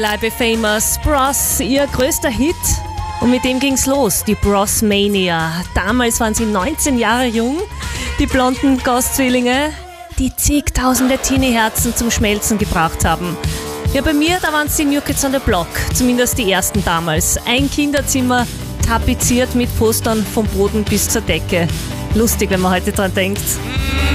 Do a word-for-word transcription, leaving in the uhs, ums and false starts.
Live Famous Bros, ihr größter Hit. Und mit dem ging's los, die Bros Mania. Damals waren sie neunzehn Jahre jung, die blonden Ghost-Zwillinge, die zigtausende Teenie-Herzen zum Schmelzen gebracht haben. Ja, bei mir, da waren es die New Kids on the Block, zumindest die ersten damals. Ein Kinderzimmer, tapeziert mit Postern vom Boden bis zur Decke. Lustig, wenn man heute dran denkt.